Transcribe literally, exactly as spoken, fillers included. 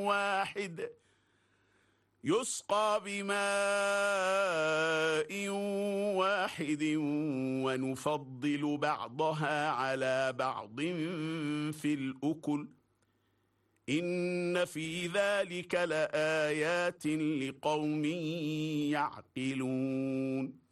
واحد يسقى بماء واحد ونفضل بعضها على بعض في الأكل إن في ذلك لآيات لقوم يعقلون